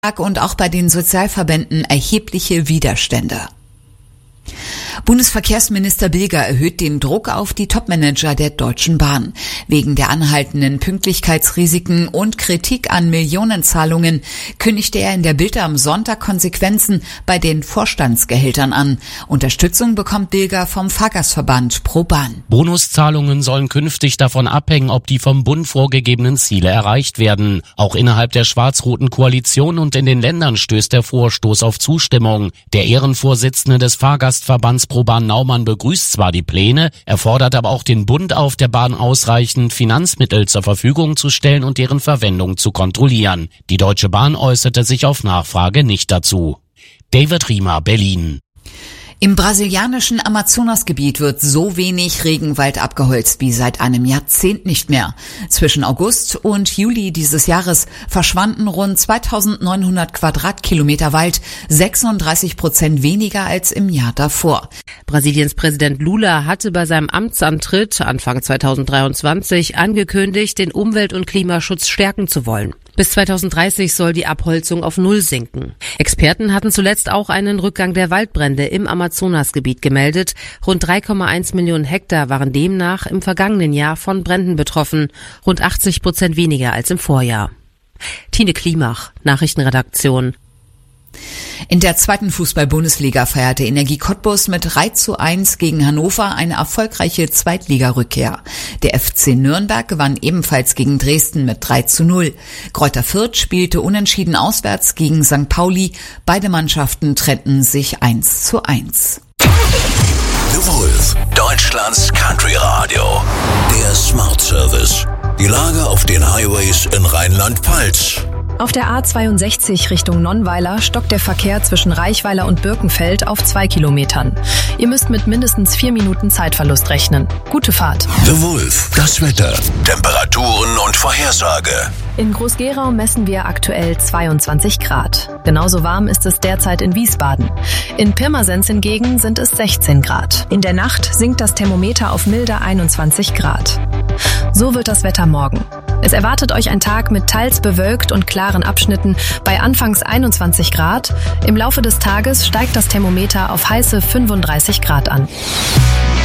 Und auch bei den Sozialverbänden erhebliche Widerstände. Bundesverkehrsminister Bilger erhöht den Druck auf die Topmanager der Deutschen Bahn. Wegen der anhaltenden Pünktlichkeitsrisiken und Kritik an Millionenzahlungen kündigte er in der Bild am Sonntag Konsequenzen bei den Vorstandsgehältern an. Unterstützung bekommt Bilger vom Fahrgastverband ProBahn. Bonuszahlungen sollen künftig davon abhängen, ob die vom Bund vorgegebenen Ziele erreicht werden. Auch innerhalb der schwarz-roten Koalition und in den Ländern stößt der Vorstoß auf Zustimmung. Der Ehrenvorsitzende des Fahrgastverbands ProBahn Naumann begrüßt zwar die Pläne, er fordert aber auch den Bund auf, der Bahn ausreichend Finanzmittel zur Verfügung zu stellen und deren Verwendung zu kontrollieren. Die Deutsche Bahn äußerte sich auf Nachfrage nicht dazu. David Riemer, Berlin. Im brasilianischen Amazonasgebiet wird so wenig Regenwald abgeholzt wie seit einem Jahrzehnt nicht mehr. Zwischen August und Juli dieses Jahres verschwanden rund 2900 Quadratkilometer Wald, 36% weniger als im Jahr davor. Brasiliens Präsident Lula hatte bei seinem Amtsantritt Anfang 2023 angekündigt, den Umwelt- und Klimaschutz stärken zu wollen. Bis 2030 soll die Abholzung auf Null sinken. Experten hatten zuletzt auch einen Rückgang der Waldbrände im Amazonasgebiet gemeldet. Rund 3,1 Millionen Hektar waren demnach im vergangenen Jahr von Bränden betroffen, rund 80% weniger als im Vorjahr. Tine Klimach, Nachrichtenredaktion. In der zweiten Fußball-Bundesliga feierte Energie Cottbus mit 3:1 gegen Hannover eine erfolgreiche Zweitligarückkehr. Der FC Nürnberg gewann ebenfalls gegen Dresden mit 3:0. Greuther Fürth spielte unentschieden auswärts gegen St. Pauli. Beide Mannschaften trennten sich 1:1. The Wolf, Deutschlands Country Radio. Der Smart Service. Die Lage auf den Highways in Rheinland-Pfalz. Auf der A62 Richtung Nonnweiler stockt der Verkehr zwischen Reichweiler und Birkenfeld auf 2 Kilometern. Ihr müsst mit mindestens 4 Minuten Zeitverlust rechnen. Gute Fahrt. The Wolf, das Wetter, Temperaturen und Vorhersage. In Groß-Gerau messen wir aktuell 22 Grad. Genauso warm ist es derzeit in Wiesbaden. In Pirmasens hingegen sind es 16 Grad. In der Nacht sinkt das Thermometer auf milde 21 Grad. So wird das Wetter morgen. Es erwartet euch ein Tag mit teils bewölkt und klaren Abschnitten bei anfangs 21 Grad. Im Laufe des Tages steigt das Thermometer auf heiße 35 Grad an.